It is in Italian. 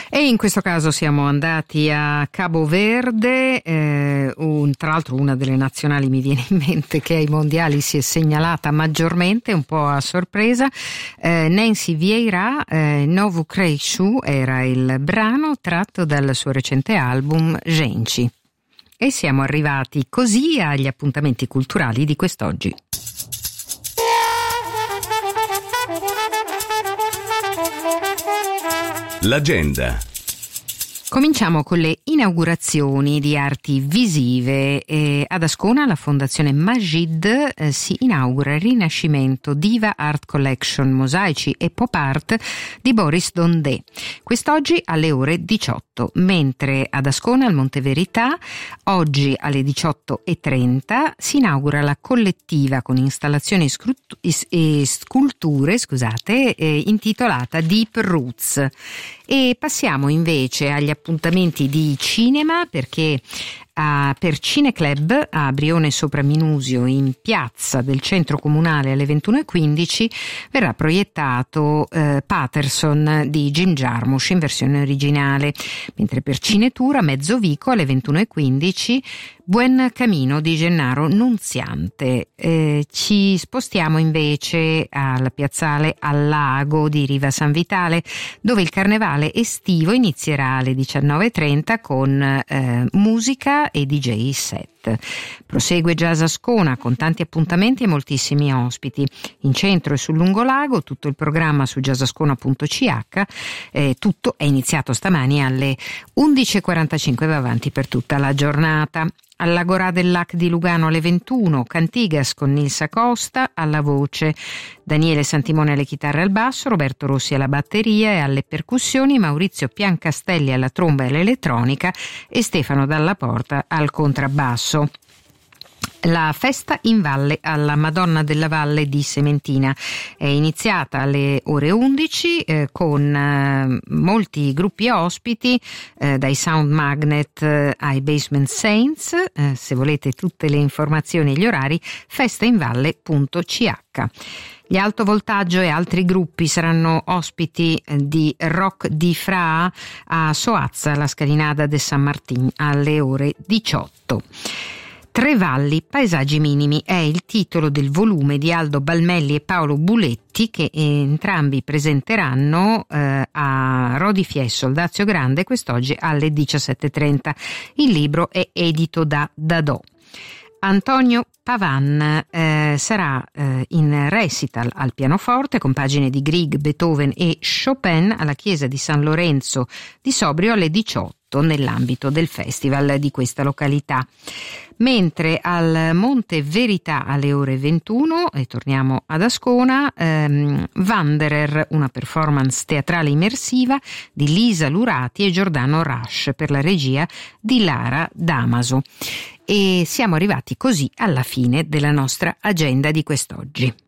E in questo caso siamo andati a Cabo Verde, tra l'altro una delle nazionali mi viene in mente che ai mondiali si è segnalata maggiormente, un po' a sorpresa. Nancy Vieira, Novu Kreishu era il brano tratto dal suo recente album Genci. E siamo arrivati così agli appuntamenti culturali di quest'oggi. L'agenda. Cominciamo con le inaugurazioni di arti visive. Ad Ascona la Fondazione Majid si inaugura il Rinascimento Diva Art Collection, mosaici e pop art di Boris Dondé. Quest'oggi alle ore 18, mentre ad Ascona al Monte Verità oggi alle 18:30 si inaugura la collettiva con installazioni e sculture, intitolata Deep Roots. E passiamo invece agli appuntamenti di cinema, perché per Cineclub a Brione Sopra Minusio, in piazza del centro comunale alle 21:15, verrà proiettato Patterson di Jim Jarmusch in versione originale, mentre per Cinetur a Mezzovico alle 21:15 Buen Camino di Gennaro Nunziante. Ci spostiamo invece al piazzale al Lago di Riva San Vitale, dove il carnevale estivo inizierà alle 19:30 con musica e DJ set. Prosegue Jazz Ascona con tanti appuntamenti e moltissimi ospiti. In centro e sul lungolago tutto il programma su jazzascona.ch. Tutto è iniziato stamani alle 11:45 e va avanti per tutta la giornata. All'Agorà del Lac di Lugano alle 21, Cantigas con Nilsa Costa alla voce, Daniele Santimone alle chitarre e al basso, Roberto Rossi alla batteria e alle percussioni, Maurizio Piancastelli alla tromba e all'elettronica e Stefano Dalla Porta al contrabbasso. La festa in valle alla Madonna della Valle di Sementina è iniziata alle ore 11 con molti gruppi ospiti, dai Sound Magnet ai Basement Saints. Se volete tutte le informazioni e gli orari, festainvalle.ch. Gli Alto Voltaggio e altri gruppi saranno ospiti di Rock di Fra a Soazza, la Scalinada de San Martín, alle ore 18. Tre valli, paesaggi minimi è il titolo del volume di Aldo Balmelli e Paolo Buletti, che entrambi presenteranno a Rodi Fiesso, Dazio Grande, quest'oggi alle 17:30. Il libro è edito da Dadò. Antonio Pavan sarà in recital al pianoforte con pagine di Grieg, Beethoven e Chopin alla chiesa di San Lorenzo di Sobrio alle 18 nell'ambito del festival di questa località. Mentre al Monte Verità alle ore 21, e torniamo ad Ascona, Wanderer, una performance teatrale immersiva di Lisa Lurati e Giordano Rush per la regia di Lara Damaso. E siamo arrivati così alla fine della nostra agenda di quest'oggi.